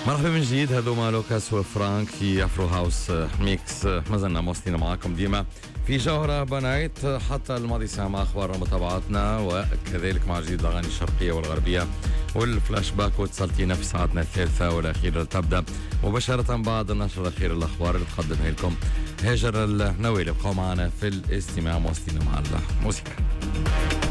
مرحبا من جديد. هذوما لوكاس وفرانك في افرو هاوس ميكس. ما زلنا موصلين معاكم ديما في جوهرة بنايت حتى الماضي ساعة مع اخبار متابعاتنا، وكذلك مع جديد الاغاني الشرقية والغربية والفلاش باك. واتصلتينا في ساعتنا الثالثة والأخيرة تبدأ مباشرة بعد النشر الأخير الأخبار اللي تقدمها لكم هاجر النويل. ابقوا معنا في الاستماع، موصلين مع الموسيقى.